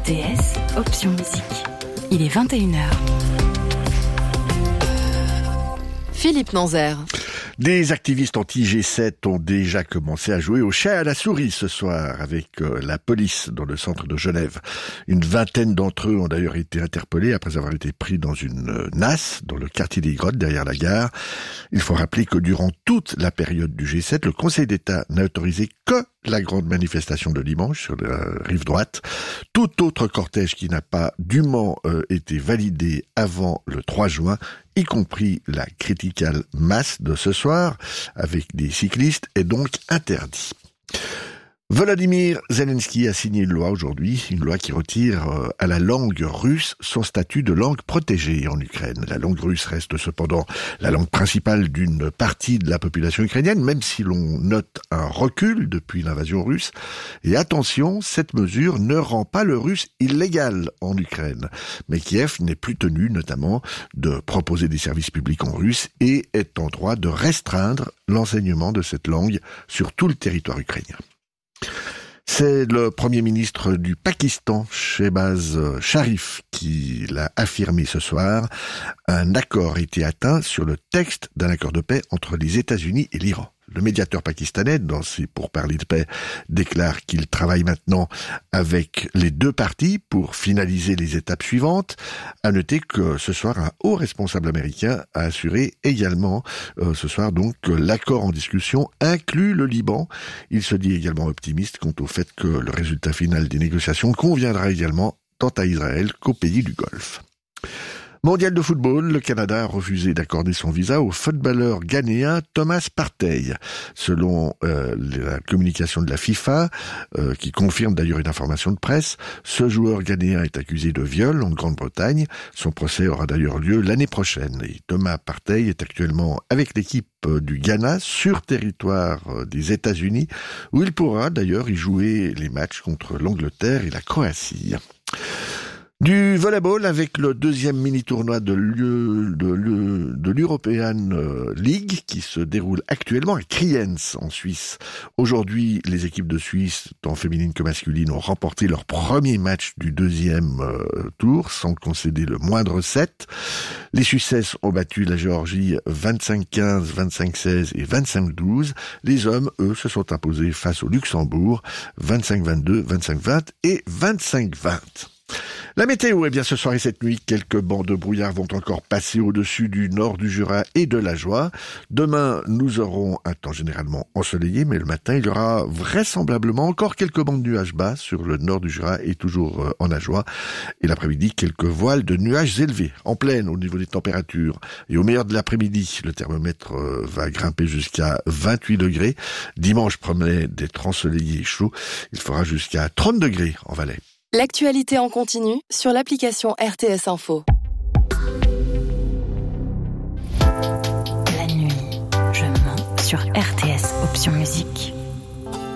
RTS, option musique. Il est 21h. Philippe Nanzer. Des activistes anti-G7 ont déjà commencé à jouer au chat à la souris ce soir avec la police dans le centre de Genève. Une vingtaine d'entre eux ont d'ailleurs été interpellés après avoir été pris dans une nasse dans le quartier des Grottes derrière la gare. Il faut rappeler que durant toute la période du G7, le Conseil d'État n'a autorisé que la grande manifestation de dimanche sur la rive droite. Tout autre cortège qui n'a pas dûment été validé avant le 3 juin, y compris la critical mass de ce soir, avec des cyclistes, est donc interdit. Volodymyr Zelensky a signé une loi aujourd'hui, une loi qui retire à la langue russe son statut de langue protégée en Ukraine. La langue russe reste cependant la langue principale d'une partie de la population ukrainienne, même si l'on note un recul depuis l'invasion russe. Et attention, cette mesure ne rend pas le russe illégal en Ukraine. Mais Kiev n'est plus tenu notamment de proposer des services publics en russe et est en droit de restreindre l'enseignement de cette langue sur tout le territoire ukrainien. C'est le Premier ministre du Pakistan, Shehbaz Sharif, qui l'a affirmé ce soir. Un accord a été atteint sur le texte d'un accord de paix entre les États-Unis et l'Iran. Le médiateur pakistanais, dans ses pourparlers de paix, déclare qu'il travaille maintenant avec les deux parties pour finaliser les étapes suivantes. À noter que ce soir, un haut responsable américain a assuré également ce soir donc que l'accord en discussion inclut le Liban. Il se dit également optimiste quant au fait que le résultat final des négociations conviendra également tant à Israël qu'aux pays du Golfe. Mondial de football, le Canada a refusé d'accorder son visa au footballeur ghanéen Thomas Partey. Selon la communication de la FIFA, qui confirme d'ailleurs une information de presse, ce joueur ghanéen est accusé de viol en Grande-Bretagne. Son procès aura d'ailleurs lieu l'année prochaine. Et Thomas Partey est actuellement avec l'équipe du Ghana sur territoire des États-Unis, où il pourra d'ailleurs y jouer les matchs contre l'Angleterre et la Croatie. Du volleyball avec le deuxième mini-tournoi de l'European League qui se déroule actuellement à Kriens en Suisse. Aujourd'hui, les équipes de Suisse, tant féminines que masculines, ont remporté leur premier match du deuxième tour sans concéder le moindre set. Les Suissesses ont battu la Géorgie 25-15, 25-16 et 25-12. Les hommes, eux, se sont imposés face au Luxembourg 25-22, 25-20 et 25-20. La météo, bien ce soir et cette nuit, quelques bancs de brouillard vont encore passer au-dessus du nord du Jura et de l'Ajoie. Demain, nous aurons un temps généralement ensoleillé, mais le matin, il y aura vraisemblablement encore quelques bancs de nuages bas sur le nord du Jura et toujours en Ajoie. Et l'après-midi, quelques voiles de nuages élevés, en pleine au niveau des températures. Et au meilleur de l'après-midi, le thermomètre va grimper jusqu'à 28 degrés. Dimanche promet d'être ensoleillé et chaud. Il fera jusqu'à 30 degrés en Valais. L'actualité en continu sur l'application RTS Info. La nuit, je mens sur RTS Option Musique.